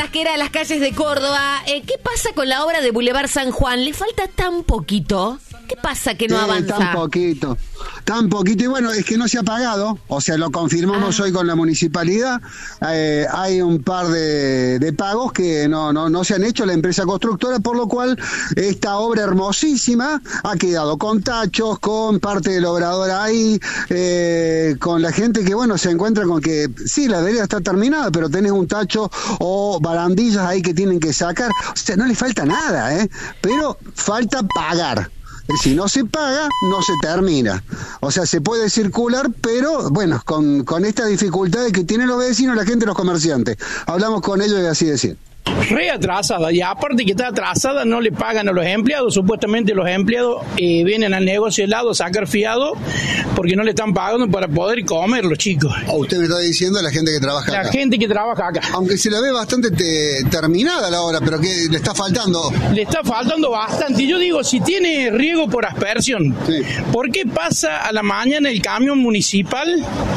Frasquera, las calles de Córdoba. ¿Qué pasa con la obra de Boulevard San Juan? ¿Le falta tan poquito? ¿Qué pasa que no avanza? Tan poquito, y bueno, es que no se ha pagado, o sea, lo confirmamos hoy con la municipalidad. Hay un par de pagos que no se han hecho la empresa constructora, por lo cual esta obra hermosísima ha quedado con tachos, con parte del obrador ahí, con la gente que, bueno, se encuentra con que sí, la vereda está terminada, pero tenés un tacho o barandillas ahí que tienen que sacar, o sea, no le falta nada, pero falta pagar. Si no se paga, no se termina. O sea, se puede circular, pero bueno, con estas dificultades que tienen los vecinos, la gente, los comerciantes. Hablamos con ellos y así decir. Re atrasada, y aparte que está atrasada, no le pagan a los empleados. Supuestamente los empleados vienen al negocio helado a sacar fiado porque no le están pagando para poder comer los chicos. Usted me está diciendo la gente que trabaja acá. La gente que trabaja acá. Aunque se la ve bastante terminada la obra, pero que le está faltando. Le está faltando bastante. Y yo digo, si tiene riego por aspersión, sí, ¿por qué pasa a la mañana el camión municipal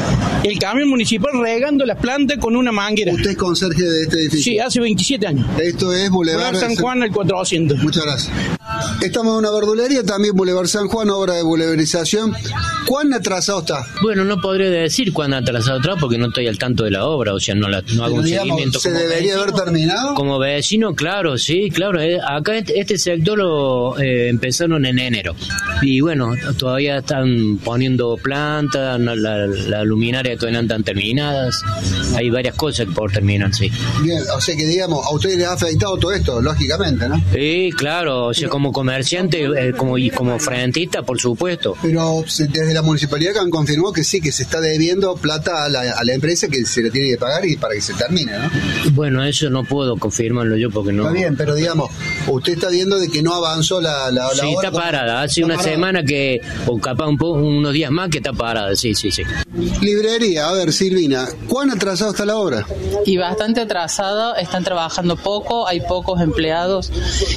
regando las plantas con una manguera? ¿Usted es conserje de este edificio? Sí, hace 27 años. Esto es Boulevard San Juan, el 400. Muchas gracias. Estamos en una verdulería, también Boulevard San Juan, obra de boulevarización. ¿Cuán atrasado está? Bueno, no podría decir cuán atrasado está porque no estoy al tanto de la obra, o sea, no hago un seguimiento. ¿Se debería haber terminado? Como vecino, claro, sí, claro. Acá este sector lo empezaron en enero. Y bueno, todavía están poniendo plantas, la luminaria todavía no están terminadas. Hay varias cosas por terminar, sí. Bien, o sea que digamos, a ustedes les ha afectado todo esto, lógicamente, ¿no? Sí, claro, o sea, como comerciante y como frentista, por supuesto. Pero desde la municipalidad que han confirmado que sí, que se está debiendo plata a la empresa, que se le tiene que pagar y para que se termine, ¿no? Bueno, eso no puedo confirmarlo yo porque no... Está bien, pero digamos, usted está viendo de que no avanzó la obra. Sí, está parada, hace una semana que, o capaz unos días más que está parada, sí. Librería, a ver, Silvina, ¿cuán atrasado está la obra? Y bastante atrasada, están trabajando poco, hay pocos empleados.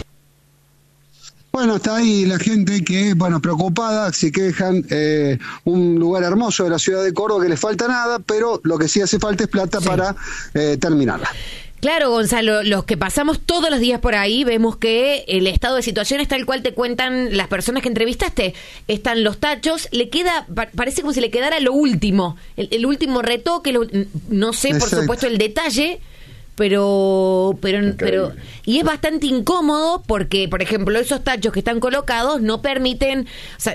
Bueno, está ahí la gente que, bueno, preocupada, se quejan, un lugar hermoso de la ciudad de Córdoba que le falta nada, pero lo que sí hace falta es plata para terminarla. Claro, Gonzalo, los que pasamos todos los días por ahí vemos que el estado de situación es tal cual te cuentan las personas que entrevistaste. Están los tachos, le queda, parece como si le quedara lo último, el último retoque, no sé, por supuesto, el detalle, pero y es bastante incómodo porque, por ejemplo, esos tachos que están colocados no permiten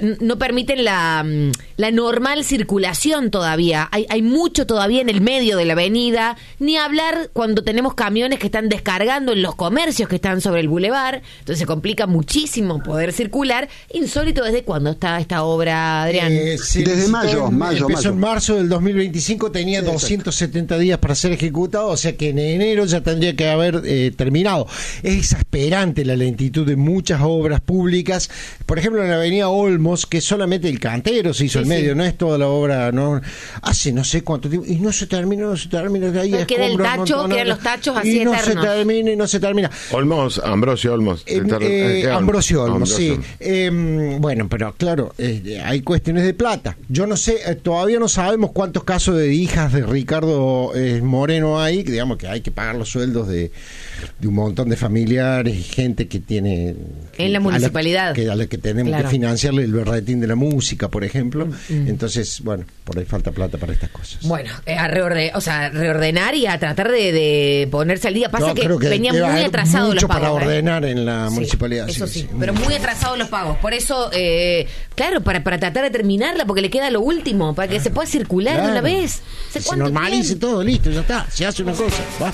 la normal circulación todavía. Hay mucho todavía en el medio de la avenida, ni hablar cuando tenemos camiones que están descargando en los comercios que están sobre el bulevar, entonces se complica muchísimo poder circular. Insólito. ¿Desde cuándo está esta obra, Adrián? Desde mayo. Empezó en marzo del 2025, tenía 270 días para ser ejecutado, o sea que en enero ya tendría que haber terminado. Es exasperante la lentitud de muchas obras públicas, por ejemplo en la avenida Olmos, que solamente el cantero se hizo el medio, no es toda la obra, no hace no sé cuánto tiempo, y no se termina, de ahí queda el tacho, quedan los tachos así y no eternos. no se termina. Ambrosio Olmos. Ambrosio Olmos, sí. Bueno, pero claro, hay cuestiones de plata. Yo no sé, todavía no sabemos cuántos casos de hijas de Ricardo Moreno hay, digamos que hay que pagar los sueldos de un montón de familiares y gente que tiene en la municipalidad a la que tenemos que financiarle el berretín de la música, por ejemplo. Entonces, bueno, por ahí falta plata para estas cosas. Bueno, a reordenar y a tratar de ponerse al día. Pasa que venían muy atrasados los pagos. Para ordenar en la municipalidad. Eso sí, pero muy atrasados los pagos. Por eso, claro, para tratar de terminarla, porque le queda lo último, para que se pueda circular de una vez. Se normalice todo, listo, ya está, se hace una cosa. Va.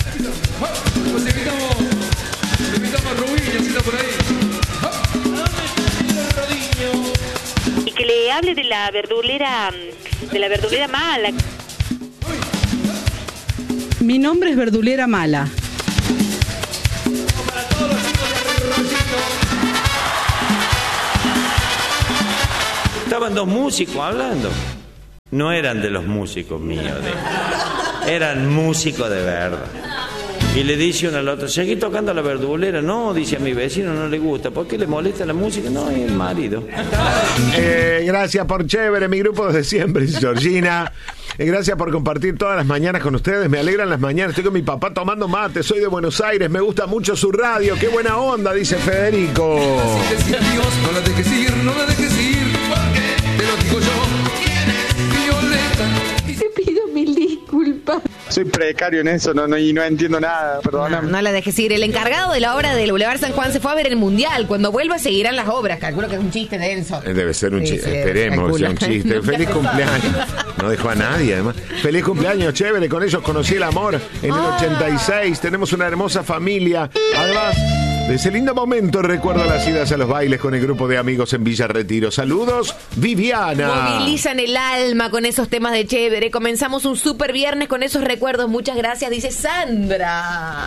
Invitamos a Rubinho, si está por ahí. Y que le hable de la verdulera Mala. Mi nombre es Verdulera Mala. Estaban dos músicos hablando. No eran de los músicos míos, eran músicos de verdad. Y le dice uno al otro, seguí tocando la verdulera. No, dice, a mi vecino no le gusta. ¿Por qué le molesta la música? No, es el marido. Gracias por chévere, mi grupo desde siempre, Georgina. Gracias por compartir todas las mañanas con ustedes. Me alegran las mañanas. Estoy con mi papá tomando mate. Soy de Buenos Aires. Me gusta mucho su radio. Qué buena onda, dice Federico. No la dejes ir, no la dejes ir, porque te lo digo yo. Violeta. Te pido mil disculpas. Soy precario en eso, no entiendo nada, perdóname. No la dejes ir. El encargado de la obra del Boulevard San Juan se fue a ver el Mundial. Cuando vuelva seguirán las obras. Calculo que es un chiste denso. Debe ser un chiste. Esperemos que sea un chiste. Feliz cumpleaños. No dejó a nadie, además. Feliz cumpleaños, chévere. Con ellos conocí el amor en el 86. Tenemos una hermosa familia. Además, de ese lindo momento recuerdo las idas a los bailes con el grupo de amigos en Villa Retiro. Saludos, Viviana. Movilizan el alma con esos temas de chévere. Comenzamos un super viernes con esos recuerdos. Muchas gracias, dice Sandra.